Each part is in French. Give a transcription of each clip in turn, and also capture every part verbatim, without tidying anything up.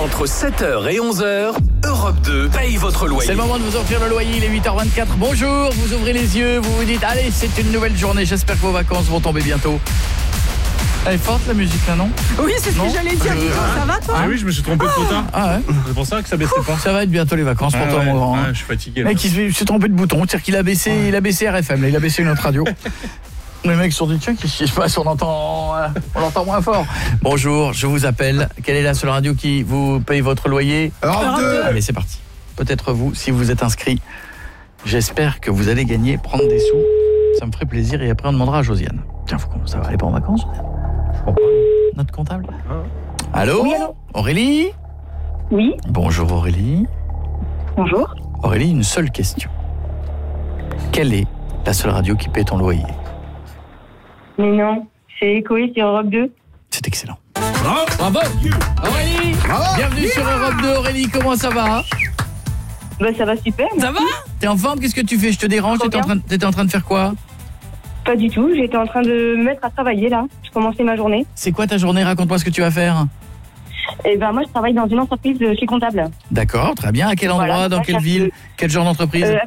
Entre sept heures et onze heures, Europe deux paye votre loyer. C'est le moment de vous offrir le loyer, il est huit heures vingt-quatre. Bonjour, vous ouvrez les yeux, vous vous dites, allez, c'est une nouvelle journée, j'espère que vos vacances vont tomber bientôt. Elle est forte la musique là, non? Oui, c'est ce non que j'allais dire. euh, ah, ça va toi? Ah oui, je me suis trompé de quota. Ah ouais. C'est pour ça que ça baissait pas. Ça va être bientôt les vacances pour Ah toi ouais, mon grand. ouais, hein. je suis fatigué. Le mec, il s'est trompé de bouton, c'est-à-dire qu'il a baissé, ouais. il a baissé R F M, là, il a baissé une autre radio. Les mecs se sont dit, tiens, qu'est-ce qui se passe, on entend, euh, on l'entend moins fort. Bonjour, je vous appelle. Quelle est la seule radio qui vous paye votre loyer? Europe deux. Allez, c'est parti. Peut-être vous, si vous êtes inscrit. J'espère que vous allez gagner, prendre des sous. Ça me ferait plaisir et après on demandera à Josiane. Tiens, faut qu'on ça va aller pas en vacances, Josiane? Notre comptable. Ah. Allô, oui, allô Aurélie? Oui. Bonjour Aurélie. Bonjour. Aurélie, une seule question. Quelle est la seule radio qui paie ton loyer? Mais non, c'est Écoé sur Europe deux. C'est excellent. Bravo, Bravo Aurélie. Bravo. Bienvenue sur Europe deux. Aurélie, comment ça va? Bah ça va super. Ça va? T'es en forme? Qu'est-ce que tu fais? Je te dérange? T'étais en, train de, t'étais en train de faire quoi? Pas du tout, j'étais en train de me mettre à travailler là. Je commençais ma journée. C'est quoi ta journée? Raconte-moi ce que tu vas faire. Et ben moi je travaille dans une entreprise, je suis comptable. D'accord, très bien. À quel endroit? Voilà, dans quelle ville? de... Quel genre d'entreprise? euh,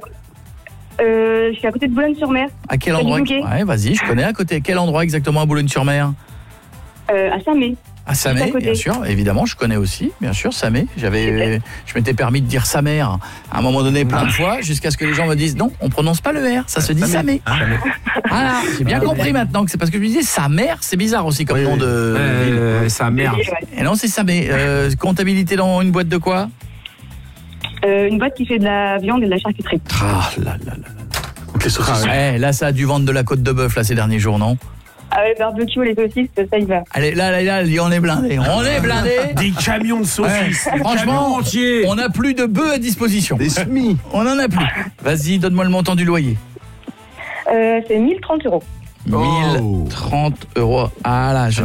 euh, Je suis à côté de Boulogne-sur-Mer. À quel endroit? Ouais, vas-y, je connais à côté. Quel endroit exactement à Boulogne-sur-Mer? euh, À Saint-Mé. À Samet, bien sûr, évidemment, je connais aussi, bien sûr, Samet. J'avais, je m'étais permis de dire sa mère à un moment donné plein de fois, jusqu'à ce que les gens me disent non, on prononce pas le R, ça se dit Samet. Ah. Voilà, j'ai bien compris maintenant que c'est parce que je me disais sa mère, c'est bizarre aussi comme oui, nom de euh, ville. Sa mère. Et non, c'est Samet. Euh, comptabilité dans une boîte de quoi? euh, Une boîte qui fait de la viande et de la charcuterie. Ah là là là là. Donc les saucisses. Eh, là, ça a dû vendre de la côte de bœuf là ces derniers jours, non? Ah ouais, barbecue, les saucisses, ça y va. Allez, là, là, là, on est blindé. On est blindé. Des camions de saucisses. Ouais. Franchement, on n'a plus de bœufs à disposition. Des semis. On en a plus. Vas-y, donne-moi le montant du loyer. Euh, c'est mille trente euros. mille trente euros. Ah là, je